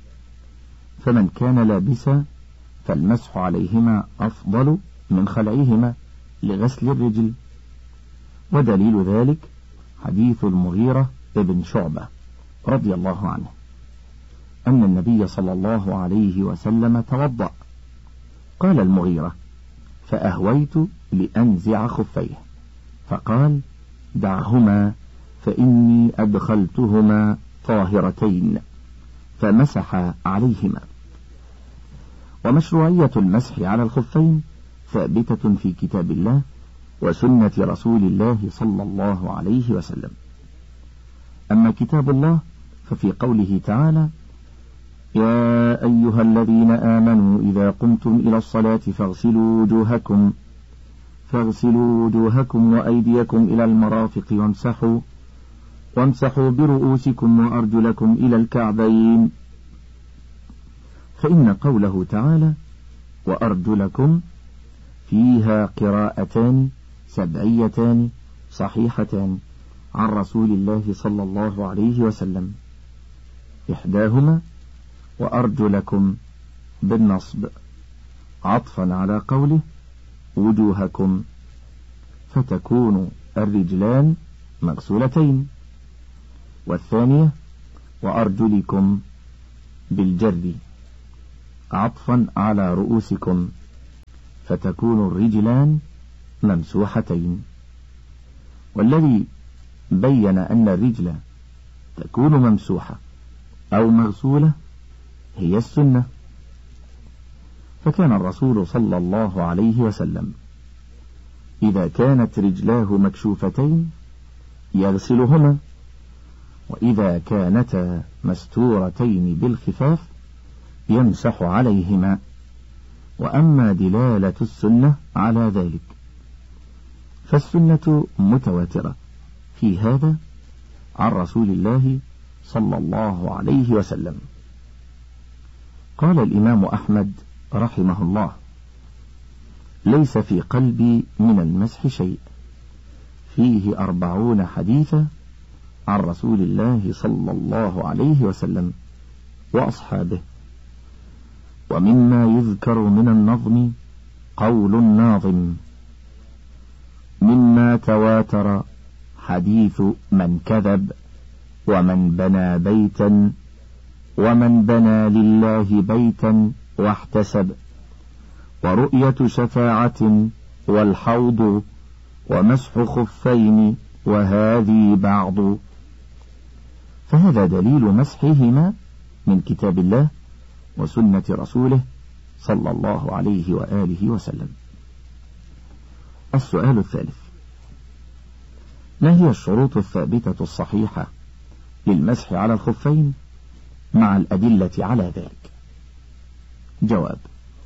فمن كان لابسا فالمسح عليهما أفضل من خلعهما لغسل الرجل. ودليل ذلك حديث المغيرة ابن شعبة رضي الله عنه أن النبي صلى الله عليه وسلم توضأ. قال المغيرة: فأهويت لأنزع خفيه، فقال: دعهما فإني أدخلتهما طاهرتين، فمسح عليهما. ومشروعية المسح على الخفين ثابتة في كتاب الله وسنة رسول الله صلى الله عليه وسلم. أما كتاب الله ففي قوله تعالى: يا أيها الذين آمنوا إذا قمتم إلى الصلاة فاغسلوا وجوهكم فاغسلوا وجوهكم وأيديكم إلى المرافق وامسحوا وامسحوا برؤوسكم وأرجلكم إلى الكعبين. فإن قوله تعالى وأرجلكم فيها قراءتان سبعيتان صحيحتان عن رسول الله صلى الله عليه وسلم، إحداهما وأرجلكم بالنصب عطفا على قوله وجوهكم، فتكون الرجلان مغسولتين، والثانية وأرجلكم بالجر عطفا على رؤوسكم، فتكون الرجلان ممسوحتين. والذي بين أن الرجل تكون ممسوحة أو مغسولة هي السنة، فكان الرسول صلى الله عليه وسلم إذا كانت رجلاه مكشوفتين يغسلهما، وإذا كانتا مستورتين بالخفاف يمسح عليهما. وأما دلالة السنة على ذلك فالسنة متواترة في هذا عن رسول الله صلى الله عليه وسلم. قال الإمام أحمد رحمه الله: ليس في قلبي من المسح شيء، فيه أربعون حديثا عن رسول الله صلى الله عليه وسلم وأصحابه. ومما يذكر من النظم قول الناظم: مما تواتر حديث من كذب، ومن بنى بيتا، ومن بنى لله بيتا واحتسب، ورؤية شفاعة، والحوض، ومسح خفين، وهذه بعض. فهذا دليل مسحهما من كتاب الله وسنة رسوله صلى الله عليه وآله وسلم. السؤال الثالث: ما هي الشروط الثابتة الصحيحة للمسح على الخفين مع الأدلة على ذلك؟ جواب: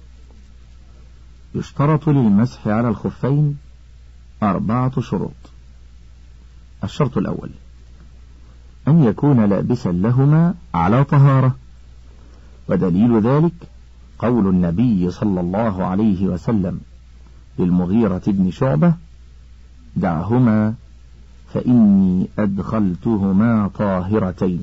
يشترط للمسح على الخفين أربعة شروط. الشرط الأول: أن يكون لابسا لهما على طهارة، ودليل ذلك قول النبي صلى الله عليه وسلم للمغيرة بن شعبة: دعهما فإني أدخلتهما طاهرتين.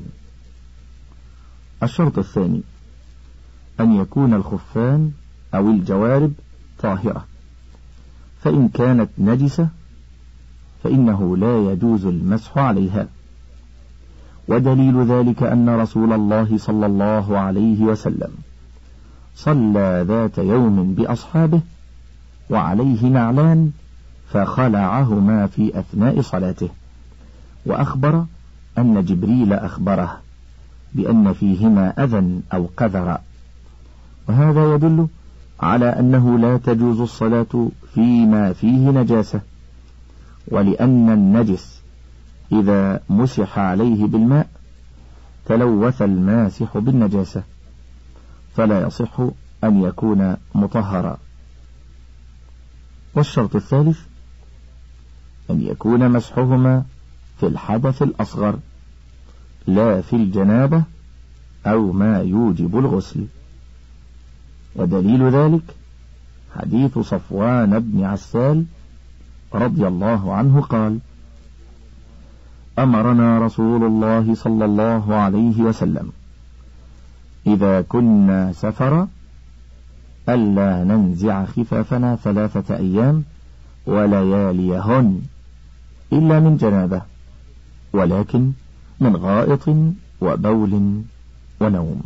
الشرط الثاني: أن يكون الخفان أو الجوارب طاهرة، فإن كانت نجسة فإنه لا يجوز المسح عليها، ودليل ذلك أن رسول الله صلى الله عليه وسلم صلى ذات يوم بأصحابه وعليه نعلان فخلعهما في أثناء صلاته، وأخبر أن جبريل أخبره بأن فيهما أذى أو قذر، وهذا يدل على أنه لا تجوز الصلاة فيما فيه نجاسة، ولأن النجس إذا مسح عليه بالماء تلوث الماسح بالنجاسة، فلا يصح أن يكون مطهرا. والشرط الثالث: أن يكون مسحهما في الحدث الأصغر، لا في الجنابة أو ما يوجب الغسل، ودليل ذلك حديث صفوان بن عسال رضي الله عنه قال: أمرنا رسول الله صلى الله عليه وسلم إذا كنا سفرا ألا ننزع خفافنا ثلاثة أيام ولياليهن إلا من جنابة، ولكن من غائط وبول ونوم.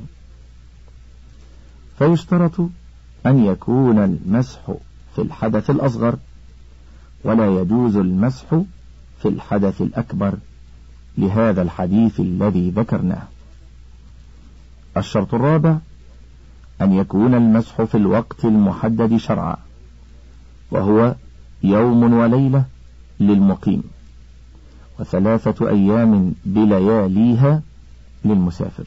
فيشترط أن يكون المسح في الحدث الأصغر، ولا يجوز المسح في الحدث الأكبر لهذا الحديث الذي ذكرناه. الشرط الرابع: أن يكون المسح في الوقت المحدد شرعا، وهو يوم وليلة للمقيم، وثلاثة أيام بلياليها للمسافر،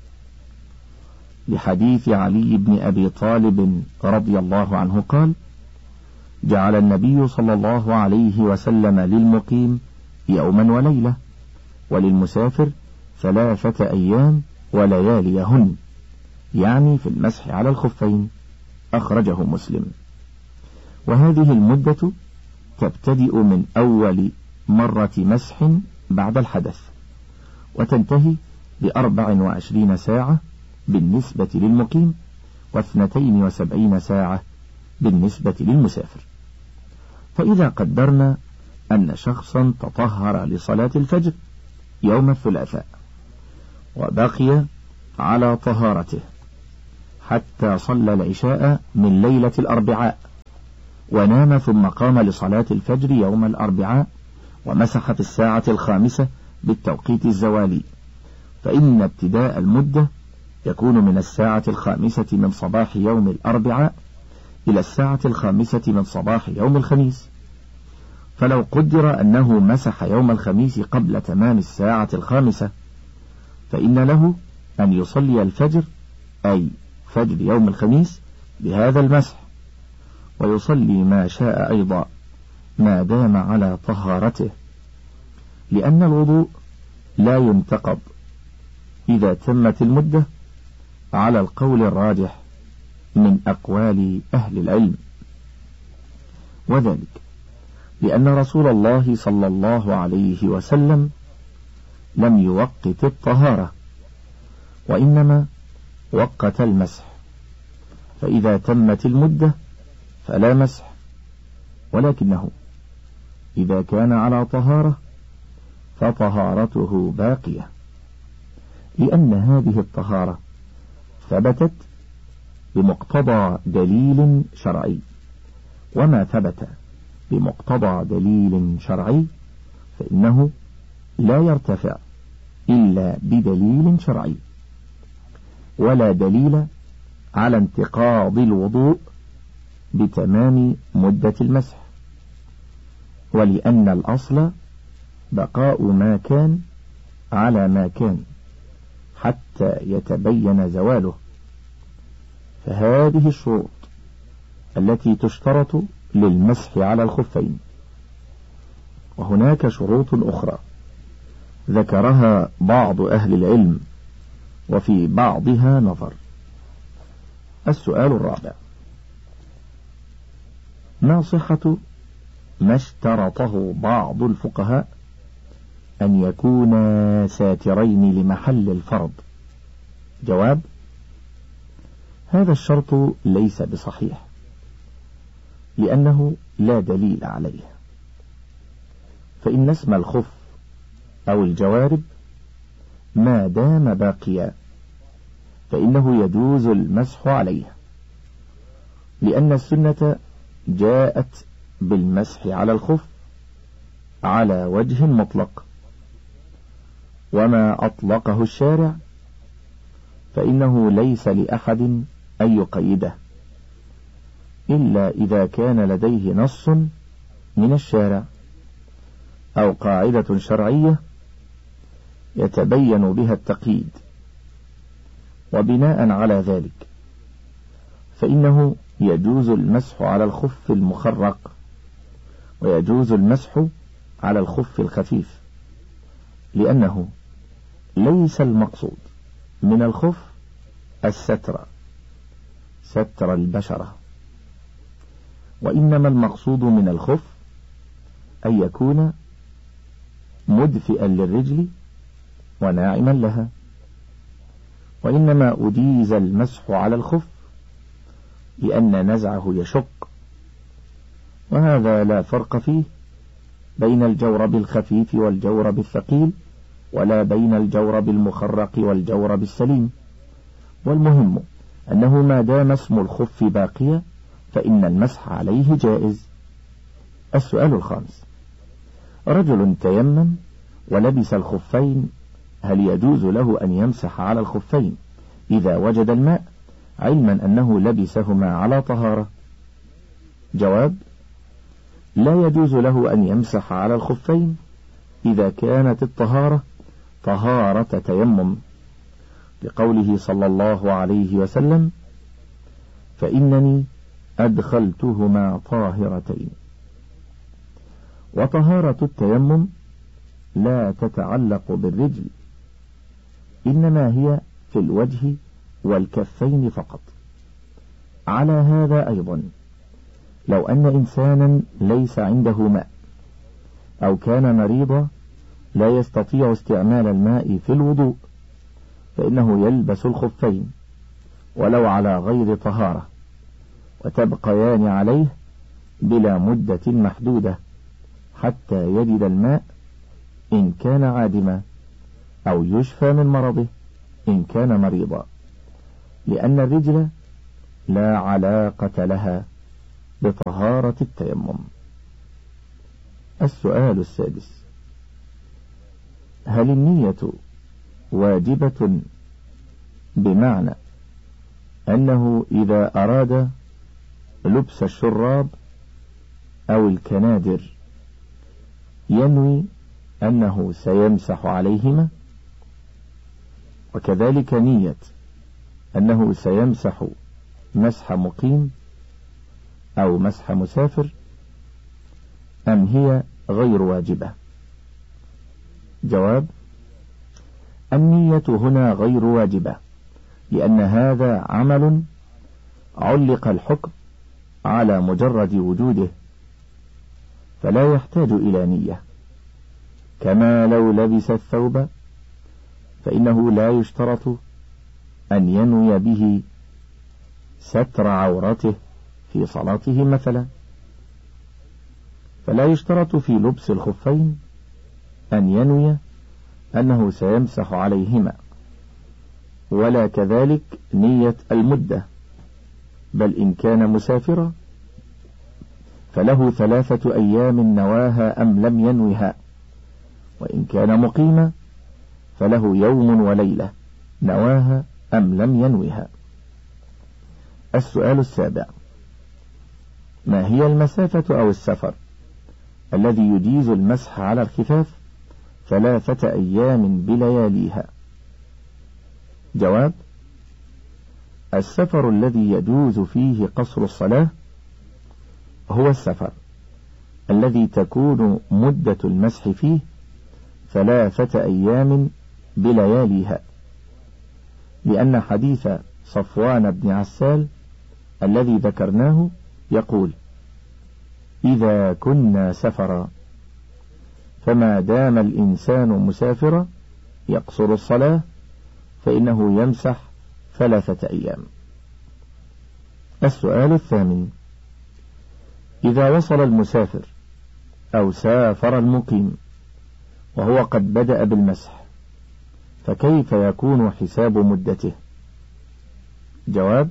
لحديث علي بن أبي طالب رضي الله عنه قال: جعل النبي صلى الله عليه وسلم للمقيم يوما وليلة، وللمسافر ثلاثة أيام ولياليهن، يعني في المسح على الخفين. أخرجه مسلم. وهذه المدة تبتدئ من أول مرة مسح بعد الحدث، وتنتهي بأربع وعشرين ساعة بالنسبة للمقيم، واثنتين وسبعين ساعة بالنسبة للمسافر. فإذا قدرنا أن شخصا تطهر لصلاة الفجر يوم الثلاثاء، وبقي على طهارته حتى صلى العشاء من ليلة الأربعاء، ونام ثم قام لصلاة الفجر يوم الأربعاء ومسح في الساعة الخامسة بالتوقيت الزوالي، فإن ابتداء المدة يكون من الساعة الخامسة من صباح يوم الأربعاء إلى الساعة الخامسة من صباح يوم الخميس. فلو قدر أنه مسح يوم الخميس قبل تمام الساعة الخامسة، فإن له أن يصلي الفجر أي فجر يوم الخميس بهذا المسح، ويصلي ما شاء أيضا ما دام على طهارته، لأن الوضوء لا ينتقض إذا تمت المدة على القول الراجح من أقوال أهل العلم، وذلك لأن رسول الله صلى الله عليه وسلم لم يوقت الطهارة، وإنما وقت المسح، فإذا تمت المدة فلا مسح، ولكنه إذا كان على طهارة فطهارته باقية، لأن هذه الطهارة ثبتت بمقتضى دليل شرعي، وما ثبت بمقتضى دليل شرعي فإنه لا يرتفع إلا بدليل شرعي، ولا دليل على انتقاض الوضوء بتمام مدة المسح، ولأن الأصل بقاء ما كان على ما كان حتى يتبين زواله. فهذه الشروط التي تشترط للمسح على الخفين، وهناك شروط أخرى ذكرها بعض أهل العلم وفي بعضها نظر. السؤال الرابع: ما صحة ما اشترطه بعض الفقهاء أن يكونا ساترين لمحل الفرض؟ جواب: هذا الشرط ليس بصحيح، لأنه لا دليل عليه، فإن اسم الخف أو الجوارب ما دام باقيا فإنه يجوز المسح عليه، لأن السنة جاءت بالمسح على الخف على وجه مطلق، وما أطلقه الشارع فإنه ليس لأحد أن يقيده إلا إذا كان لديه نص من الشارع أو قاعدة شرعية يتبين بها التقييد، وبناء على ذلك فإنه يجوز المسح على الخف المخرق، ويجوز المسح على الخف الخفيف، لأنه ليس المقصود من الخف الستر ستر البشرة، وإنما المقصود من الخف أن يكون مدفئا للرجل وناعما لها، وإنما أجيز المسح على الخف لأن نزعه يشق، وهذا لا فرق فيه بين الجورب الخفيف والجورب الثقيل، ولا بين الجورب المخرق والجورب السليم، والمهم أنه ما دام اسم الخف باقيا فإن المسح عليه جائز. السؤال الخامس: رجل تيمم ولبس الخفين، هل يجوز له أن يمسح على الخفين إذا وجد الماء، علما أنه لبسهما على طهارة؟ جواب: لا يجوز له أن يمسح على الخفين إذا كانت الطهارة طهارة تيمم، لقوله صلى الله عليه وسلم: فإنني أدخلتهما طاهرتين. وطهارة التيمم لا تتعلق بالرجل، إنما هي في الوجه والكفين فقط. على هذا أيضا لو أن إنسانا ليس عنده ماء أو كان مريضا لا يستطيع استعمال الماء في الوضوء، فإنه يلبس الخفين ولو على غير طهارة، وتبقيان عليه بلا مدة محدودة حتى يجد الماء إن كان عادما أو يشفى من مرضه إن كان مريضا، لأن الرجل لا علاقة لها بطهارة التيمم. السؤال السادس: هل النية واجبة بمعنى أنه إذا أراد لبس الشراب أو الكنادر ينوي أنه سيمسح عليهما، وكذلك نية أنه سيمسح مسح مقيم أو مسح مسافر، أم هي غير واجبة؟ جواب: النية هنا غير واجبة، لأن هذا عمل علق الحكم على مجرد وجوده، فلا يحتاج إلى نية، كما لو لبس الثوب فإنه لا يشترط أن ينوي به ستر عورته في صلاته مثلا، فلا يشترط في لبس الخفين أن ينوي أنه سيمسح عليهما، ولا كذلك نية المدة، بل إن كان مسافرا فله ثلاثة أيام نواها أم لم ينوها، وإن كان مقيما فله يوم وليلة نواها أم لم ينوها. السؤال السابع: ما هي المسافة أو السفر الذي يجيز المسح على الخفاف ثلاثة أيام بلياليها؟ جواب: السفر الذي يجوز فيه قصر الصلاة هو السفر الذي تكون مدة المسح فيه ثلاثة أيام بلياليها، لأن حديث صفوان بن عسال الذي ذكرناه يقول: إذا كنا سفرا فما دام الإنسان مسافرا يقصر الصلاة فإنه يمسح ثلاثة أيام. السؤال الثامن: إذا وصل المسافر أو سافر المقيم وهو قد بدأ بالمسح فكيف يكون حساب مدته؟ جواب: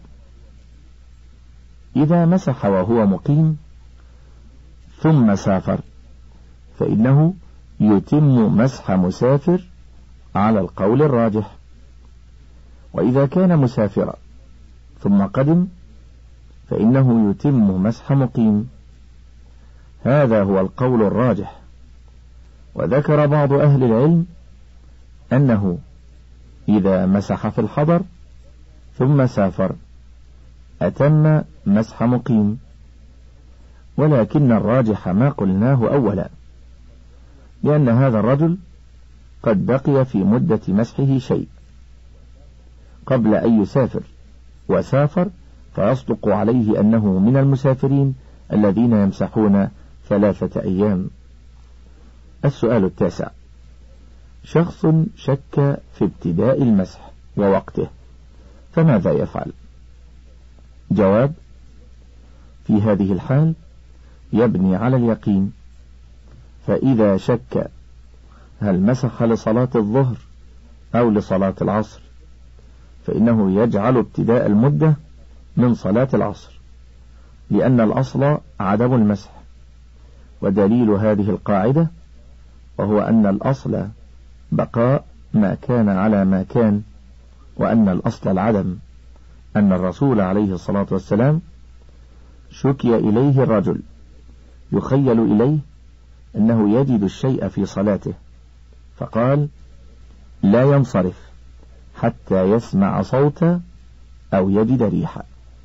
إذا مسح وهو مقيم ثم سافر فإنه يتم مسح مسافر على القول الراجح، وإذا كان مسافرا ثم قدم فإنه يتم مسح مقيم، هذا هو القول الراجح. وذكر بعض أهل العلم أنه إذا مسح في الحضر ثم سافر أتم مسح مقيم، ولكن الراجح ما قلناه أولا، لأن هذا الرجل قد بقي في مدة مسحه شيء قبل أن يسافر، وسافر فيصدق عليه أنه من المسافرين الذين يمسحون ثلاثة أيام. السؤال التاسع: شخص شك في ابتداء المسح ووقته فماذا يفعل؟ جواب: في هذه الحال يبني على اليقين، فإذا شك هل مسح لصلاة الظهر أو لصلاة العصر فإنه يجعل ابتداء المدة من صلاة العصر، لأن الأصل عدم المسح، ودليل هذه القاعدة وهو أن الأصل بقاء ما كان على ما كان، وأن الأصل العدم، أن الرسول عليه الصلاة والسلام شكي إليه الرجل يخيل إليه أنه يجد الشيء في صلاته، فقال: لا ينصرف حتى يسمع صوتا أو يجد ريحا.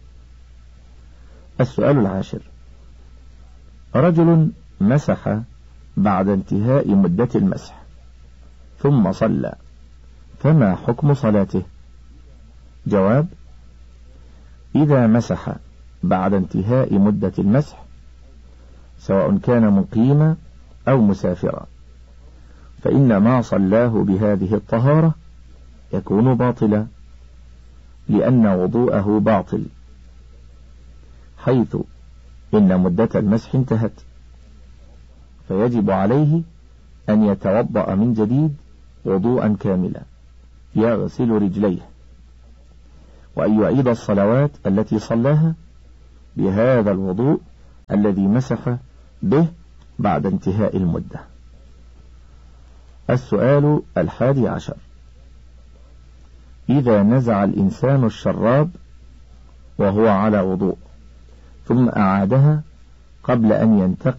السؤال العاشر: رجل مسح بعد انتهاء مدة المسح ثم صلى، فما حكم صلاته؟ جواب: إذا مسح بعد انتهاء مدة المسح سواء كان مقيما أو مسافرا فإن ما صلاه بهذه الطهارة يكون باطلا، لأن وضوءه باطل، حيث إن مدة المسح انتهت، فيجب عليه أن يتوضأ من جديد وضوءا كاملا يغسل رجليه، وأن يعيد الصلوات التي صلاها بهذا الوضوء الذي مسح به بعد انتهاء المدة. السؤال الحادي عشر: إذا نزع الإنسان الشراب وهو على وضوء ثم أعادها قبل أن ينتقل